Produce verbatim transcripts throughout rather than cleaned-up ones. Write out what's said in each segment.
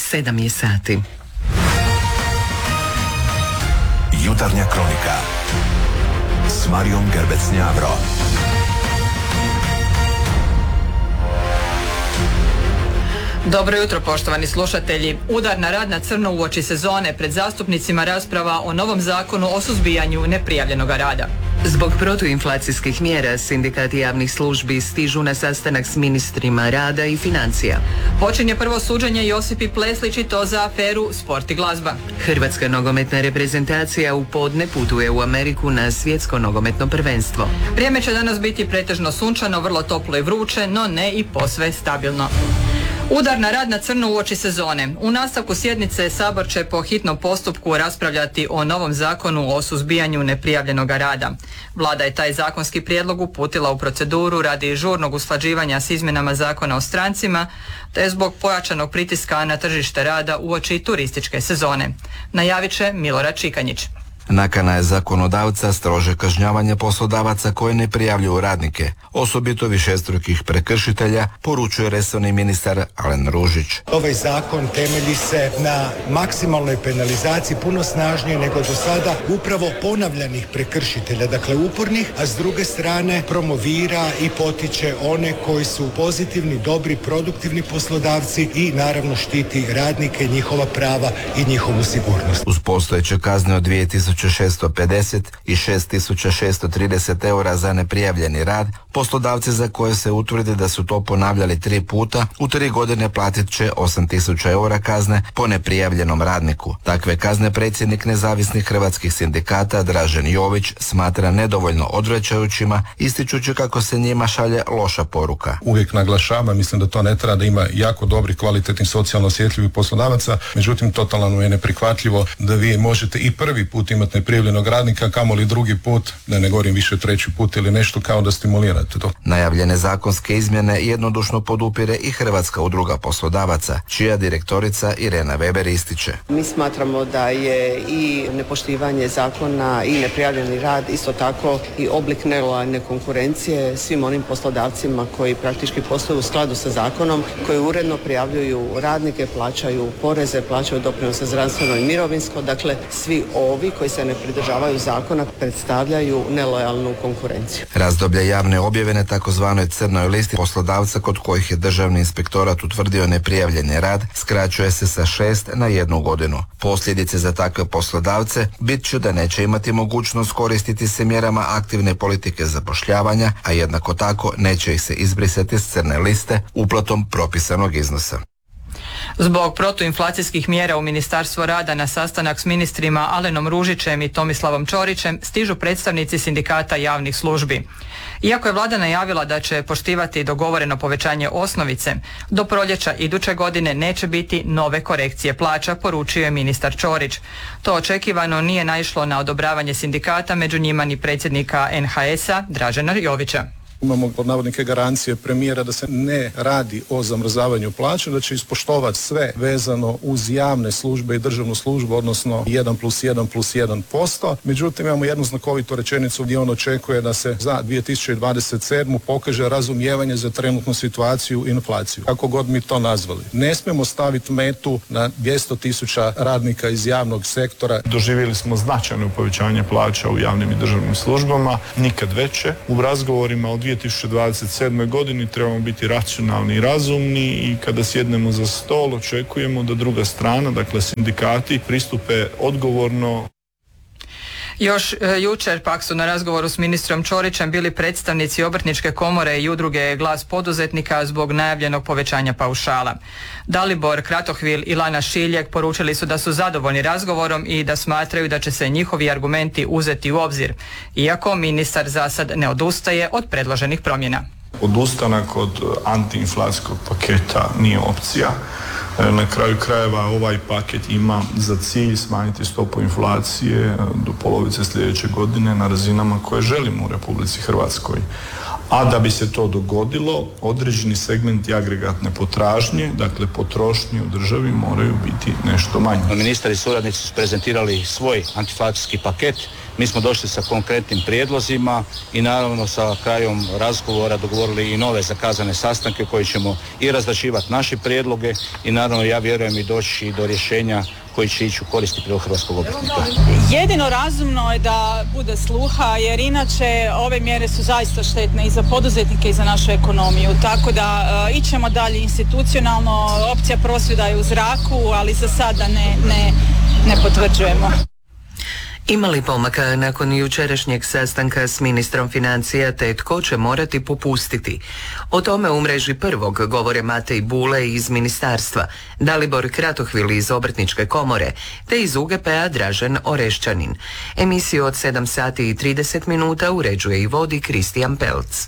sedam je sati. Jutarnja kronika s Marijom Gerbec-Njavro. Dobro jutro, poštovani slušatelji. Udar na rad na crno uoči sezone, pred zastupnicima rasprava o novom zakonu o suzbijanju neprijavljenog rada. Zbog protuinflacijskih mjera sindikati javnih službi stižu na sastanak s ministrima rada i financija. Počinje prvo suđenje Josipi Pleslić i to za aferu Sport i glazba. Hrvatska nogometna reprezentacija u podne putuje u Ameriku na svjetsko nogometno prvenstvo. Vrijeme će danas biti pretežno sunčano, vrlo toplo i vruće, no ne i posve stabilno. Udar na rad na crno uoči sezone. U nastavku sjednice Sabor će po hitnom postupku raspravljati o novom zakonu o suzbijanju neprijavljenog rada. Vlada je taj zakonski prijedlog uputila u proceduru radi žurnog usklađivanja s izmjenama zakona o strancima, te zbog pojačanog pritiska na tržište rada uoči turističke sezone. Najavit će Milorad Čikanjić. Nakana je zakonodavca strože kažnjavanje poslodavaca koji ne prijavljuju radnike, osobito višestrukih prekršitelja, poručuje resorni ministar Alen Ružić. Ovaj zakon temelji se na maksimalnoj penalizaciji, puno snažnije nego do sada, upravo ponavljanih prekršitelja, dakle upornih, a s druge strane promovira i potiče one koji su pozitivni, dobri, produktivni poslodavci i naravno štiti radnike, njihova prava i njihovu sigurnost. Uz postojeće kazne od dvije tisuće šesto pedeset i šest tisuća šesto trideset eura za neprijavljeni rad, poslodavci za koje se utvrdi da su to ponavljali tri puta, u tri godine platit će osam tisuća eura kazne po neprijavljenom radniku. Takve kazne predsjednik nezavisnih hrvatskih sindikata Dražen Jović smatra nedovoljno odvraćajućima, ističući kako se njima šalje loša poruka. Uvijek naglašavam, mislim da to ne treba, da ima jako dobri, kvalitetni, socijalno osjetljivih poslodavaca, međutim totalno je neprihvatljivo da vi možete i prvi put imati neprijavljenog radnika, kamoli drugi put, da ne govorim više treći put ili nešto, kao da stimulirate to. Najavljene zakonske izmjene jednodušno podupire i Hrvatska udruga poslodavaca, čija direktorica Irena Weber ističe. Mi smatramo da je i nepoštivanje zakona i neprijavljeni rad isto tako i oblik nelojalne konkurencije svim onim poslodavcima koji praktički posluju u skladu sa zakonom, koji uredno prijavljuju radnike, plaćaju poreze, plaćaju doprinose zdravstveno i mirovinsko, dakle svi ovi koji se ne pridržavaju zakona predstavljaju nelojalnu konkurenciju. Razdoblje javne objave na takozvanoj crnoj listi poslodavca kod kojih je Državni inspektorat utvrdio neprijavljeni rad skraćuje se sa šest na jednu godinu. Posljedice za takve poslodavce bit će da neće imati mogućnost koristiti se mjerama aktivne politike zapošljavanja, a jednako tako neće ih se izbrisati s crne liste uplatom propisanog iznosa. Zbog protuinflacijskih mjera u Ministarstvo rada na sastanak s ministrima Alenom Ružićem i Tomislavom Ćorićem stižu predstavnici sindikata javnih službi. Iako je vlada najavila da će poštivati dogovoreno povećanje osnovice, do proljeća iduće godine neće biti nove korekcije plaća, poručio je ministar Ćorić. To očekivano nije naišlo na odobravanje sindikata, među njima ni predsjednika en ha es a Dražena Jovića. Imamo pod navodnike garancije premijera da se ne radi o zamrzavanju plaća, da će ispoštovati sve vezano uz javne službe i državnu službu, odnosno jedan plus jedan plus jedan posto. Međutim, imamo jednu znakovitu rečenicu gdje on očekuje da se za dvije tisuće dvadeset sedmu pokaže razumijevanje za trenutnu situaciju i inflaciju. Kako god mi to nazvali. Ne smijemo staviti metu na dvjesto tisuća radnika iz javnog sektora. Doživjeli smo značajno povećanje plaća u javnim i državnim službama, nikad veće. U razgovorima o dvije tisuće dvadeset sedmoj godini trebamo biti racionalni i razumni i kada sjednemo za stol očekujemo da druga strana, dakle sindikati, pristupe odgovorno. Još e, jučer pak su na razgovoru s ministrom Ćorićem bili predstavnici Obrtničke komore i udruge Glas poduzetnika zbog najavljenog povećanja paušala. Dalibor Kratohvil i Lana Šiljek poručili su da su zadovoljni razgovorom i da smatraju da će se njihovi argumenti uzeti u obzir, iako ministar za sad ne odustaje od predloženih promjena. Odustanak od antiinflacijskog paketa nije opcija. Na kraju krajeva ovaj paket ima za cilj smanjiti stopu inflacije do polovice sljedeće godine na razinama koje želimo u Republici Hrvatskoj. A da bi se to dogodilo, određeni segmenti agregatne potražnje, dakle potrošnje u državi, moraju biti nešto manji. Ministar i suradnici su prezentirali svoj antiinflacijski paket Mi smo došli sa konkretnim prijedlozima i naravno sa krajom razgovora dogovorili i nove zakazane sastanke koji ćemo i razrađivati naše prijedloge i naravno ja vjerujem i doći do rješenja koji će ići u korist prilog hrvatskog obrtnika. Jedino razumno je da bude sluha, jer inače ove mjere su zaista štetne i za poduzetnike i za našu ekonomiju, tako da uh, ićemo dalje institucionalno, opcija prosvjeda je u zraku, ali za sada ne, ne, ne potvrđujemo. Ima li pomaka nakon jučerašnjeg sastanka s ministrom financija, te tko će morati popustiti? O tome u mreži Prvog govore Matej Bule iz ministarstva, Dalibor Kratohvil iz Obrtničke komore, te iz U G P-a Dražen Orešćanin. Emisiju od sedam sati i trideset minuta uređuje i vodi Kristijan Pelc.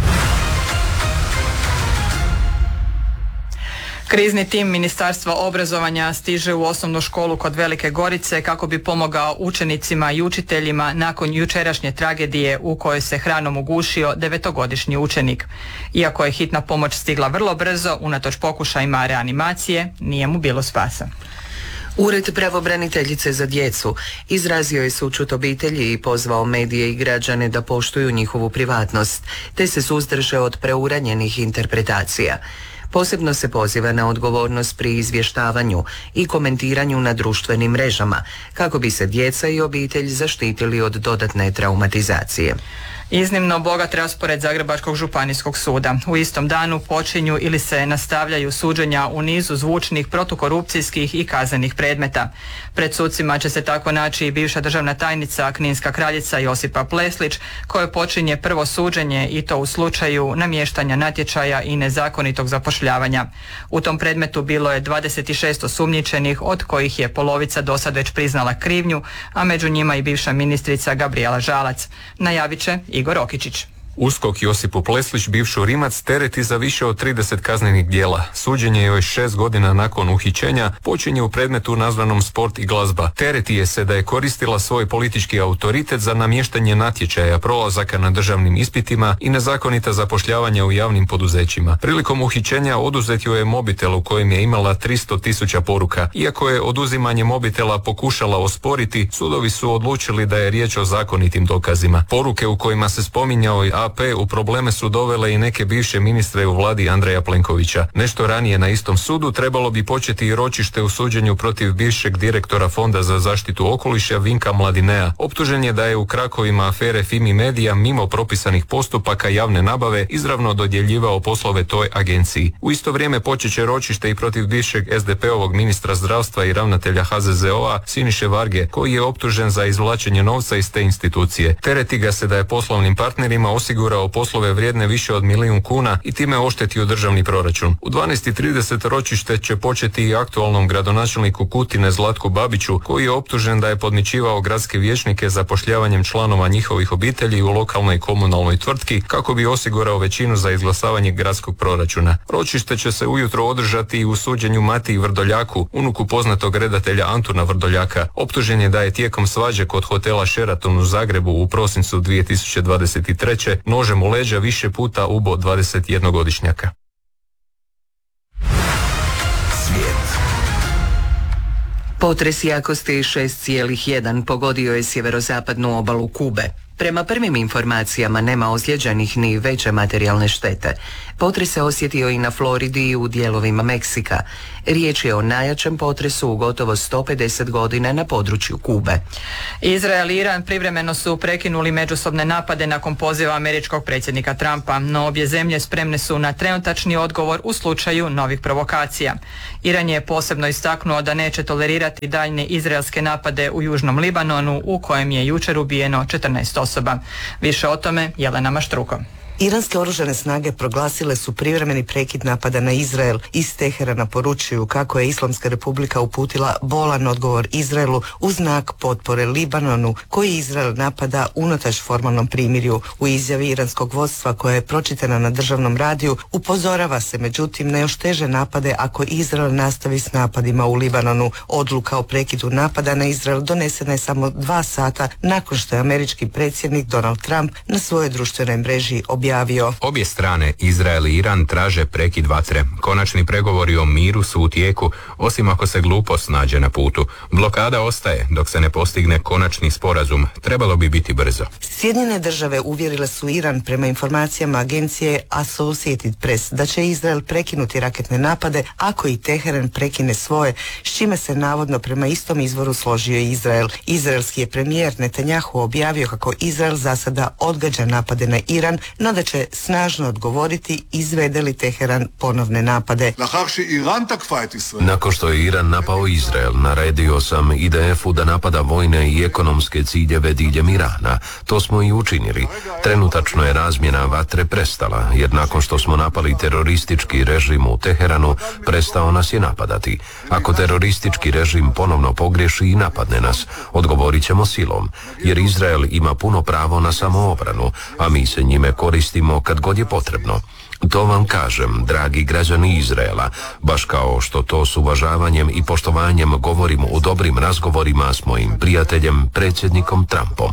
Krizni tim Ministarstva obrazovanja stiže u osnovnu školu kod Velike Gorice kako bi pomogao učenicima i učiteljima nakon jučerašnje tragedije u kojoj se hranom ugušio devetogodišnji učenik. Iako je hitna pomoć stigla vrlo brzo, unatoč pokušajima reanimacije, nije mu bilo spasa. Ured pravobraniteljice za djecu izrazio je sućut obitelji i pozvao medije i građane da poštuju njihovu privatnost, te se suzdrže od preuranjenih interpretacija. Posebno se poziva na odgovornost pri izvještavanju i komentiranju na društvenim mrežama, kako bi se djeca i obitelj zaštitili od dodatne traumatizacije. Iznimno bogat raspored Zagrebačkog županijskog suda. U istom danu počinju ili se nastavljaju suđenja u nizu zvučnih protukorupcijskih i kaznenih predmeta. Pred sucima će se tako naći i bivša državna tajnica Kninska kraljica Josipa Pleslić, koje počinje prvo suđenje i to u slučaju namještanja natječaja i nezakonitog zapošljavanja. U tom predmetu bilo je dvadeset šest osumnjičenih, od kojih je polovica dosad već priznala krivnju, a među njima i bivša ministrica Gabrijela Žalac. Najavit će Igor Okičić. USKOK Josipu Pleslić, bivšu Rimac, tereti za više od trideset kaznenih djela. Suđenje joj šest godina nakon uhićenja počinje u predmetu nazvanom Sport i glazba. Tereti je se da je koristila svoj politički autoritet za namještanje natječaja, prolazaka na državnim ispitima i nezakonita zapošljavanja u javnim poduzećima. Prilikom uhićenja oduzet joj je mobitel u kojem je imala tristo tisuća poruka. Iako je oduzimanje mobitela pokušala osporiti, sudovi su odlučili da je riječ o zakonitim dokazima. Poruke u kojima se spominjao i A P u probleme su dovele i neke bivše ministre u vladi Andreja Plenkovića. Nešto ranije na istom sudu trebalo bi početi i ročište u suđenju protiv bivšeg direktora Fonda za zaštitu okoliša Vinka Mladinea. Optužen je da je u krakovima afere Fimi Media mimo propisanih postupaka javne nabave izravno dodjeljivao poslove toj agenciji. U isto vrijeme počet će ročište i protiv bivšeg S D P-ovog ministra zdravstva i ravnatelja H Z Z O-a Siniše Varge, koji je optužen za izvlačenje novca iz te institucije. Tereti ga se da je poslovnim partnerima osigurao poslove vrijedne više od milijun kuna i time oštetio državni proračun. U dvanaest i trideset ročište će početi i aktualnom gradonačelniku Kutine Zlatku Babiću, koji je optužen da je podmićivao gradske vijećnike zapošljavanjem članova njihovih obitelji u lokalnoj i komunalnoj tvrtki kako bi osigurao većinu za izglasavanje gradskog proračuna. Ročište će se ujutro održati i u suđenju Matiji Vrdoljaku, unuku poznatog redatelja Antuna Vrdoljaka. Optužen je da je tijekom svađe kod hotela Sheraton u Zagrebu u prosincu dvije tisuće dvadeset treće nožem u leđa više puta ubo dvadesetjednogodišnjaka. Svijet. Potres jakosti šest zarez jedan pogodio je sjeverozapadnu obalu Kube. Prema prvim informacijama nema ozlijeđenih ni veće materijalne štete. Potres se osjetio i na Floridi i u dijelovima Meksika. Riječ je o najjačem potresu u gotovo sto pedeset godina na području Kube. Izrael i Iran privremeno su prekinuli međusobne napade nakon poziva američkog predsjednika Trumpa, no obje zemlje spremne su na trenutačni odgovor u slučaju novih provokacija. Iran je posebno istaknuo da neće tolerirati daljnje izraelske napade u južnom Libanonu, u kojem je jučer ubijeno četrnaest osoba. Više o tome Jelena Maštruko. Iranske oružane snage proglasile su privremeni prekid napada na Izrael. Iz Teherana poručuju kako je Islamska republika uputila bolan odgovor Izraelu u znak potpore Libanonu, koji Izrael napada unatoč formalnom primirju. U izjavi iranskog vodstva, koja je pročitana na državnom radiju, upozorava se međutim na još teže napade ako Izrael nastavi s napadima u Libanonu. Odluka o prekidu napada na Izrael donesena je samo dva sata nakon što je američki predsjednik Donald Trump na svojoj društvenoj mreži objavio objavio: Obje strane, Izrael i Iran, traže prekid vatre. Konačni pregovori o miru su u tijeku, osim ako se glupost nađe na putu. Blokada ostaje dok se ne postigne konačni sporazum. Trebalo bi biti brzo. Sjedinjene države uvjerile su Iran prema informacijama agencije Associated Press da će Izrael prekinuti raketne napade ako i Teheran prekine svoje, s čime se navodno prema istom izvoru složio Izrael. Izraelski je premijer Netanjahu objavio kako Izrael za sada odgađa napade na Iran, no da će snažno odgovoriti izvede li Teheran ponovne napade. Nakon što je Iran napao Izrael, naredio sam I D F-u da napada vojne i ekonomske ciljeve diljem Irana. To smo i učinili. Trenutačno je razmjena vatre prestala, jer nakon što smo napali teroristički režim u Teheranu, prestao nas je napadati. Ako teroristički režim ponovno pogriješi i napadne nas, odgovorit ćemo silom, jer Izrael ima puno pravo na samoobranu, a mi se njime koristimo kad god je potrebno. To vam kažem, dragi građani Izraela, baš kao što to s uvažavanjem i poštovanjem govorim u dobrim razgovorima s mojim prijateljem, predsjednikom Trumpom.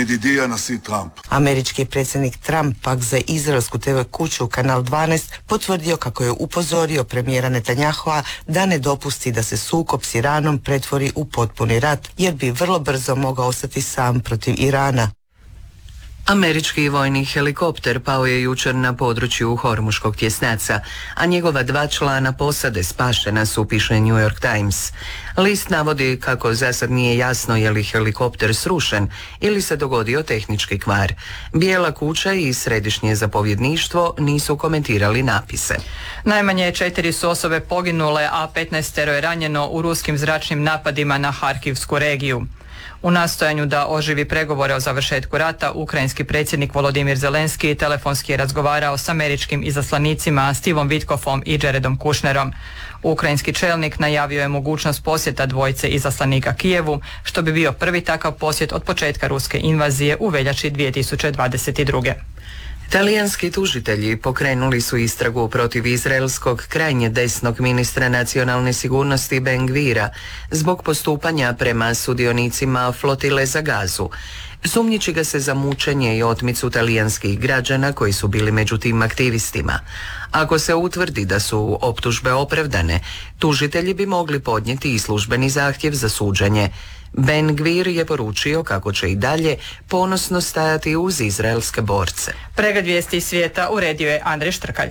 Američki predsjednik Trump pak za izraelsku te ve kuću Kanal dvanaest potvrdio kako je upozorio premijera Netanjahua da ne dopusti da se sukob s Iranom pretvori u potpuni rat, jer bi vrlo brzo mogao ostati sam protiv Irana. Američki vojni helikopter pao je jučer na području Hormuškog tjesnaca, a njegova dva člana posade spašena su, piše New York Times. List navodi kako za sad nije jasno je li helikopter srušen ili se dogodio tehnički kvar. Bijela kuća i središnje zapovjedništvo nisu komentirali napise. Najmanje četiri su osobe poginule, a petnaestero je ranjeno u ruskim zračnim napadima na Harkivsku regiju. U nastojanju da oživi pregovore o završetku rata, ukrajinski predsjednik Volodimir Zelenski telefonski je razgovarao s američkim izaslanicima Stevom Witkoffom i Jaredom Kushnerom. Ukrajinski čelnik najavio je mogućnost posjeta dvojice izaslanika Kijevu, što bi bio prvi takav posjet od početka ruske invazije u veljači dvije tisuće dvadeset druge. Talijanski tužitelji pokrenuli su istragu protiv izraelskog krajnje desnog ministra nacionalne sigurnosti Ben Gvira zbog postupanja prema sudionicima flotile za Gazu. Sumnjiči ga se za mučenje i otmicu talijanskih građana koji su bili među tim aktivistima. Ako se utvrdi da su optužbe opravdane, tužitelji bi mogli podnijeti i službeni zahtjev za suđenje. Ben Gvir je poručio kako će i dalje ponosno stajati uz izraelske borce. Pregled vijesti svijeta uredio je Andrej Štrkalj.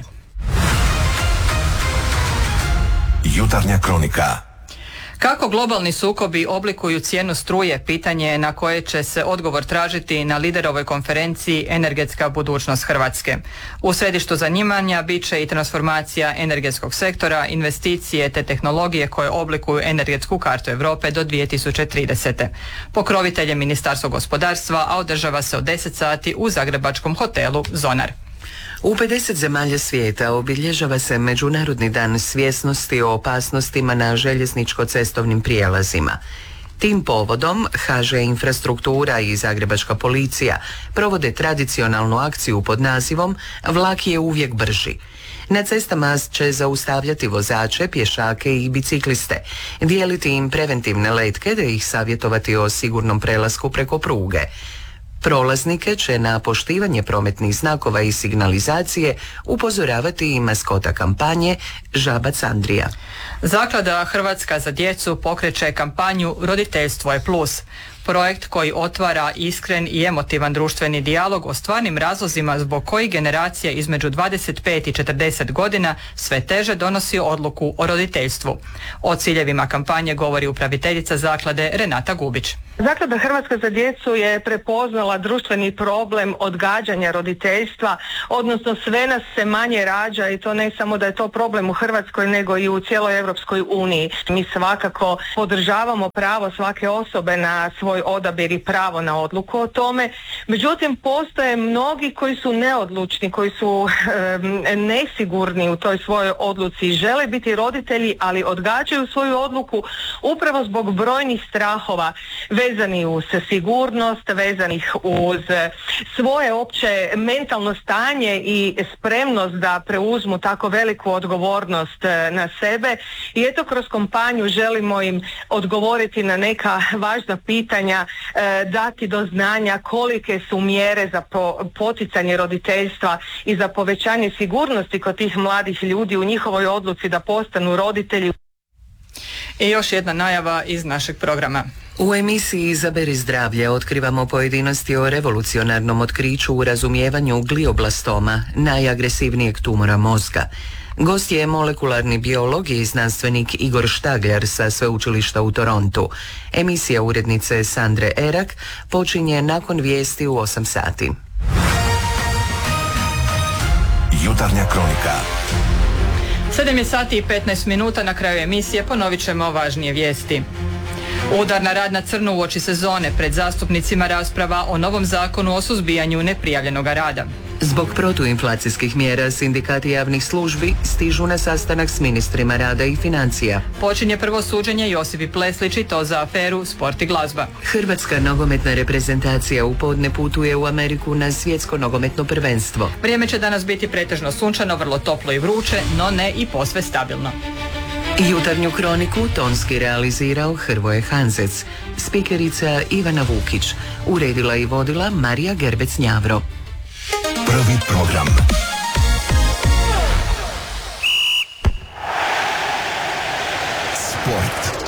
Jutarnja kronika. Kako globalni sukobi oblikuju cijenu struje, pitanje je na koje će se odgovor tražiti na liderovoj konferenciji Energetska budućnost Hrvatske. U središtu zanimanja bit će i transformacija energetskog sektora, investicije te tehnologije koje oblikuju energetsku kartu Europe do dvije tisuće tridesete. Pokrovitelj je Ministarstvo gospodarstva, a održava se od deset sati u zagrebačkom hotelu Zonar. U pedeset zemalja svijeta obilježava se Međunarodni dan svjesnosti o opasnostima na željezničko-cestovnim prijelazima. Tim povodom ha že Infrastruktura i Zagrebačka policija provode tradicionalnu akciju pod nazivom Vlak je uvijek brži. Na cestama će zaustavljati vozače, pješake i bicikliste, dijeliti im preventivne letke te ih savjetovati o sigurnom prelasku preko pruge. Prolaznike će na poštivanje prometnih znakova i signalizacije upozoravati i maskota kampanje Žabac Andrija. Zaklada Hrvatska za djecu pokreće kampanju Roditeljstvo je plus. Projekt koji otvara iskren i emotivan društveni dijalog o stvarnim razlozima zbog kojih generacija između dvadeset pet i četrdeset godina sve teže donosi odluku o roditeljstvu. O ciljevima kampanje govori upraviteljica zaklade Renata Gubić. Zaklada Hrvatska za djecu je prepoznala društveni problem odgađanja roditeljstva, odnosno sve nas se manje rađa i to ne samo da je to problem u Hrvatskoj nego i u cijeloj Europskoj uniji. Mi svakako podržavamo pravo svake osobe na svoj odabir i pravo na odluku o tome. Međutim, postoje mnogi koji su neodlučni, koji su e, nesigurni u toj svojoj odluci, žele biti roditelji, ali odgađaju svoju odluku upravo zbog brojnih strahova vezani uz sigurnost, vezanih uz svoje opće mentalno stanje i spremnost da preuzmu tako veliku odgovornost na sebe. I eto, kroz kampanju želimo im odgovoriti na neka važna pitanja, dati do znanja kolike su mjere za poticanje roditeljstva i za povećanje sigurnosti kod tih mladih ljudi u njihovoj odluci da postanu roditelji. I još jedna najava iz našeg programa. U emisiji Izaberi zdravlje otkrivamo pojedinosti o revolucionarnom otkriću u razumijevanju glioblastoma, najagresivnijeg tumora mozga. Gost je molekularni biolog i znanstvenik Igor Štagljar sa sveučilišta u Torontu. Emisija urednice Sandre Erak počinje nakon vijesti u osam sati. Jutarnja kronika. sedam je sati i petnaest minuta, na kraju emisije ponovit ćemo važnije vijesti. Udar na rad na crno uoči sezone, pred zastupnicima rasprava o novom zakonu o suzbijanju neprijavljenog rada. Zbog protuinflacijskih mjera sindikati javnih službi stižu na sastanak s ministrima rada i financija. Počinje prvo suđenje Josipi Pleslić i to za aferu Sport i glazba. Hrvatska nogometna reprezentacija u podne putuje u Ameriku na svjetsko nogometno prvenstvo. Vrijeme će danas biti pretežno sunčano, vrlo toplo i vruće, no ne i posve stabilno. Jutarnju kroniku tonski realizirao Hrvoje Hanzec, spikerica Ivana Vukić, uredila i vodila Marija Gerbec-Njavro. Prvi program. Sport.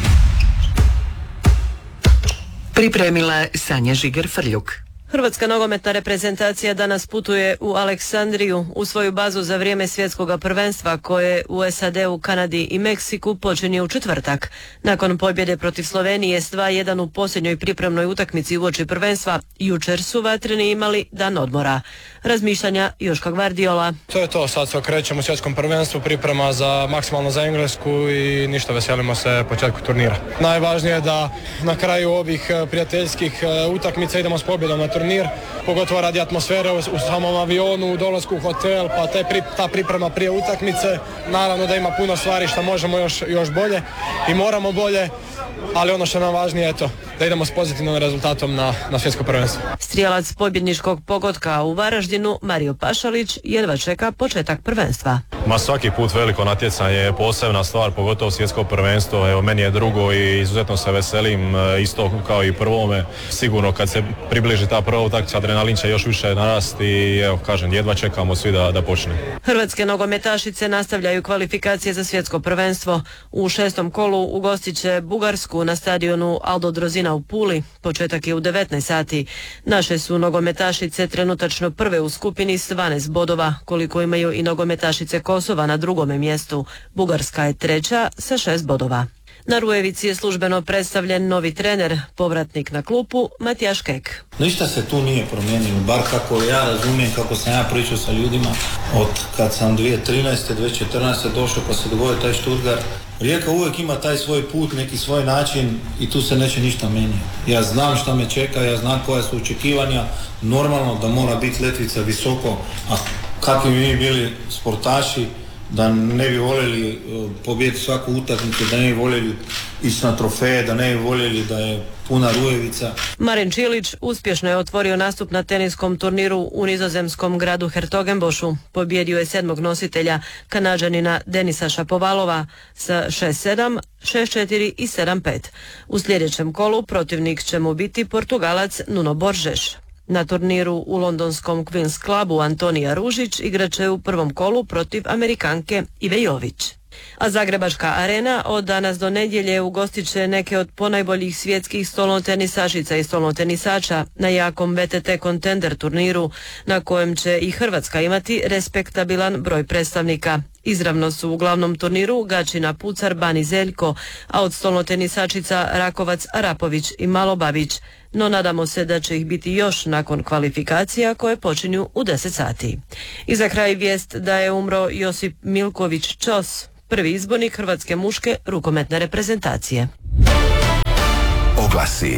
Pripremila Sanja Žiger-Frljuk. Hrvatska nogometna reprezentacija danas putuje u Aleksandriju u svoju bazu za vrijeme svjetskog prvenstva koje u S A D-u, Kanadi i Meksiku počinje u četvrtak. Nakon pobjede protiv Slovenije s dva jedan u posljednjoj pripremnoj utakmici uoči prvenstva, jučer su vatreni imali dan odmora. Razmišljanja Joška Gvardiola. To je to, sad se okrećemo u svjetskom prvenstvu, priprema za maksimalno za Englesku i ništa, veselimo se početku turnira. Najvažnije je da na kraju ovih prijateljskih utakmica idemo s pobjedom na turnir. turnir, pogotovo radi atmosfere u, u samom avionu, u dolasku u hotel, pa te pri, ta priprema prije utakmice. Naravno da ima puno stvari što možemo još, još bolje i moramo bolje, ali ono što nam važnije je to da idemo s pozitivnim rezultatom na, na svjetsko prvenstvo. Strijelac pobjedničkog pogotka u Varaždinu, Mario Pašalić, jedva čeka početak prvenstva. Ma svaki put veliko natjecanje je posebna stvar, pogotovo svjetsko prvenstvo. Evo, meni je drugo i izuzetno se veselim, isto kao i prvome. Sigurno kad se približi ta prva utakmica, adrenalin će još više narasti i evo, kažem, jedva čekamo svi da, da počne. Hrvatske nogometašice nastavljaju kvalifikacije za svjetsko prvenstvo. U šestom kolu ugostit će Bugarsku na stadionu Aldo Drozina u Puli. Početak je u devetnaest sati. Naše su nogometašice trenutačno prve u skupini s dvanaest bodova, koliko imaju i nogometašice Kosova na drugome mjestu. Bugarska je treća sa šest bodova. Na Rujevici je službeno predstavljen novi trener, povratnik na klupu Matijaš Kek. Ništa se tu nije promijenilo, bar kako ja razumijem, kako sam ja pričao sa ljudima od kad sam dvije tisuće trinaeste. dvije tisuće četrnaeste. došao pa se dogodio taj Stuttgart. Rijeka uvijek ima taj svoj put, neki svoj način i tu se neće ništa mijenjati. Ja znam šta me čeka, ja znam koja su očekivanja, normalno da mora biti letvica visoko, a kakvi mi bili sportaši, da ne bi voljeli pobijediti svaku utakmicu, da ne bi voljeli ići na trofeje, da ne bi voljeli da je puna Rujevica. Marin Čilić uspješno je otvorio nastup na teniskom turniru u nizozemskom gradu Hertogenbošu. Pobjedio je sedmog nositelja, Kanađanina Denisa Šapovalova sa šest sedam, šest četiri i sedam pet. U sljedećem kolu protivnik će mu biti Portugalac Nuno Borges. Na turniru u londonskom Queen's Clubu Antonija Ružić igraće u prvom kolu protiv Amerikanke Ive Jović. A Zagrebačka arena od danas do nedjelje ugostit će neke od ponajboljih svjetskih stolnotenisašica i stolnotenisača na jakom V T T Contender turniru, na kojem će i Hrvatska imati respektabilan broj predstavnika. Izravno su u glavnom turniru Gačina Pucar, Bani Zeljko, a od stolnotenisačica Rakovac, Arapović i Malobavić, no nadamo se da će ih biti još nakon kvalifikacija koje počinju u deset sati. I za kraj vijest da je umro Josip Milković Ćos, prvi izbornik hrvatske muške rukometne reprezentacije. Oglasi.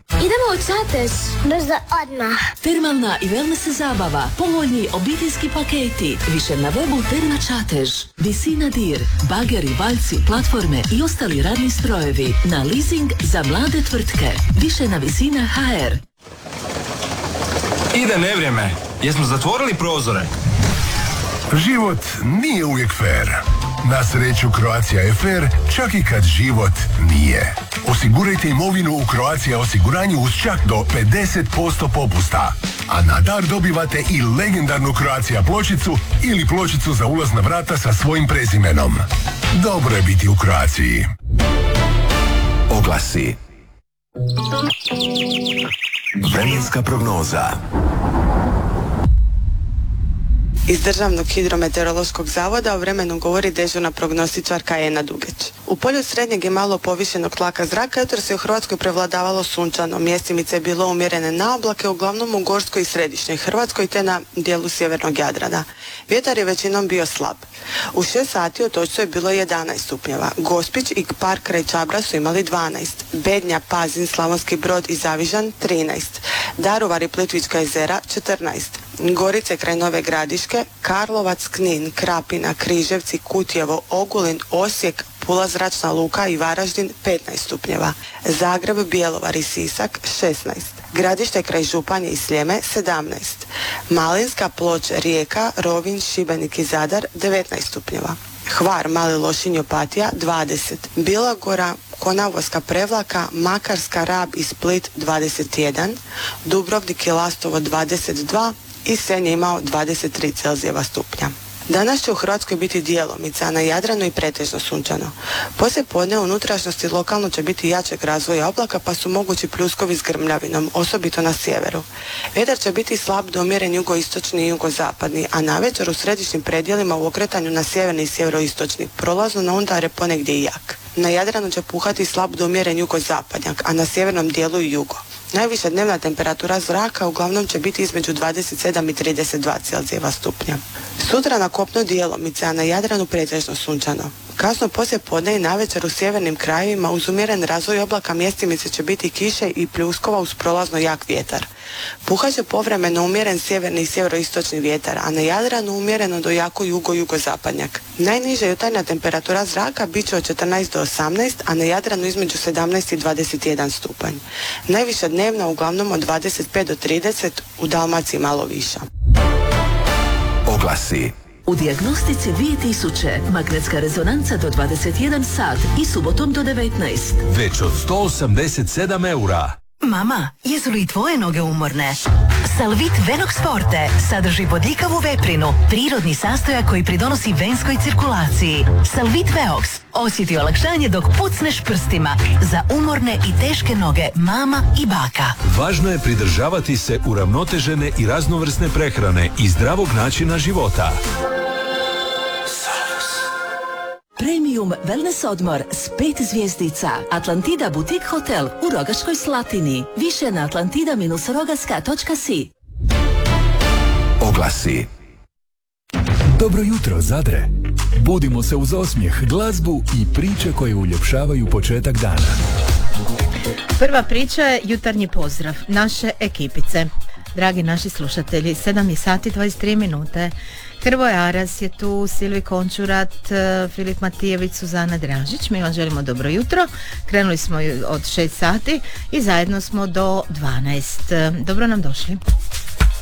Idemo u Čatež. Brzo, odmah. Termalna i wellness zabava, povoljni obiteljski paketi, više na webu Terma Čatež. Visina dir, bageri, valjci, platforme i ostali radni strojevi na leasing za mlade tvrtke. Više na Visina ha er. Ide nevrijeme. Jesmo zatvorili prozore? Život nije uvijek fair. Na sreću Croatia je fair, čak i kad život nije. Osigurajte imovinu u Croatia osiguranju uz čak do pedeset posto popusta. A na dar dobivate i legendarnu Croatia pločicu ili pločicu za ulaz na vrata sa svojim prezimenom. Dobro je biti u Croaciji. Oglasi. Vremenska prognoza. Iz Državnog hidrometeorološkog zavoda o vremenu govori dežurna prognostičarka Ena Dugeć. U polju srednjeg i malo povišenog tlaka zraka jutros je u Hrvatskoj prevladavalo sunčano. Mjestimice je bilo umjerene na oblake, uglavnom u Gorskoj i Središnjoj Hrvatskoj te na dijelu sjevernog Jadrana. Vjetar je većinom bio slab. U šest sati otočcu je bilo jedanaest stupnjeva. Gospić i Park kraj Čabra su imali dvanaest. Bednja, Pazin, Slavonski Brod i Zavižan trinaest. Daruvar i Plitvička jezera četrnaest. Gorice kraj Nove Gradiške, Karlovac, Knin, Krapina, Križevci, Kutjevo, Ogulin, Osijek, Pula zračna luka i Varaždin petnaest stupnjeva. Zagreb, Bjelovar i Sisak šesnaest. Gradište kraj Županje i Sljeme sedamnaest. Malinska, Ploč, Rijeka, Rovinj, Šibenik i Zadar devetnaest stupnjeva. Hvar, Mali Lošinj i Opatija dvadeset. Bilogora, Konavoska, Prevlaka, Makarska, Rab i Split dvadeset jedan. Dubrovnik i Lastovo dvadeset dva i Senj je imao dvadeset tri Celzijeva stupnja. Danas će u Hrvatskoj biti djelomica, a na Jadranu i pretežno sunčano. Poslije podne u unutrašnjosti lokalno će biti jačeg razvoja oblaka, pa su mogući pljuskovi s grmljavinom, osobito na sjeveru. Vjetar će biti slab do umjeren jugoistočni i jugozapadni, a navečer u središnjim predjelima u okretanju na sjeverni i sjeveroistočni, prolazno na ondare ponegdje i jak. Na Jadranu će puhati slab do umjeren jugozapadnjak, a na sjevernom dijelu i jugo. Najviša dnevna temperatura zraka uglavnom će biti između dvadeset sedam i trideset dva Celzijeva stupnja. Sutra na kopnu djelomice, a na Jadranu pretežno sunčano. Kasno poslije podne i navečer u sjevernim krajevima uz umjeren razvoj oblaka mjestimice će biti kiše i pljuskova uz prolazno jak vjetar. Puhat će povremeno umjeren sjeverni i sjeveroistočni vjetar, a na Jadranu umjereno do jako jugo-jugozapadnjak. Najniža jutarnja temperatura zraka bit će od četrnaest do osamnaest, a na Jadranu između sedamnaest i dvadeset jedan stupanj. Najviša dnevna uglavnom od dvadeset pet do trideset, u Dalmaciji malo viša. Oglasi. U dijagnostici dvije tisuće, magnetska rezonanca do dvadeset jedan sat i subotom do devetnaest. Već od sto osamdeset sedam eura. Mama, jesu li tvoje noge umorne? Salvit Venox Forte sadrži bodljikavu veprinu, prirodni sastojak koji pridonosi venskoj cirkulaciji. Salvit Veox osjeti olakšanje dok pucneš prstima za umorne i teške noge mama i baka. Važno je pridržavati se uravnotežene i raznovrsne prehrane i zdravog načina života. Premium wellness odmor s pet zvjezdica. Atlantida Boutique Hotel u Rogaškoj Slatini. Više na atlantida rogaska točka si. Oglasi. Dobro jutro, Zadre. Budimo se uz osmijeh, glazbu i priče koje uljepšavaju početak dana. Prva priča je jutarnji pozdrav naše ekipice. Dragi naši slušatelji, sedam sati dvadeset tri minute. Hrvoje Aras je tu, Silvi Končurat, Filip Matijević, Suzana Dražić. Mi vam želimo dobro jutro. Krenuli smo od šest sati i zajedno smo do dvanaest. Dobro nam došli.